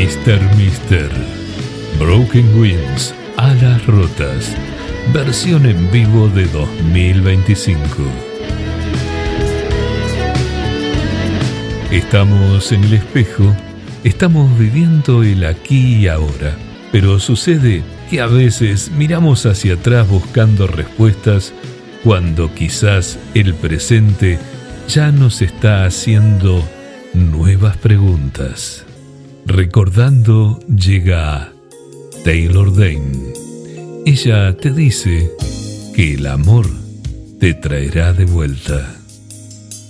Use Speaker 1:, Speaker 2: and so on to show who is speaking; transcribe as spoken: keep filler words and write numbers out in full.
Speaker 1: míster Mister Broken Wings, Alas Rotas, versión en vivo de dos mil veinticinco. Estamos en el espejo, estamos viviendo el aquí y ahora, pero sucede que a veces miramos hacia atrás buscando respuestas cuando quizás el presente ya nos está haciendo nuevas preguntas. Recordando llega Taylor Dayne. Ella te dice que el amor te traerá de vuelta.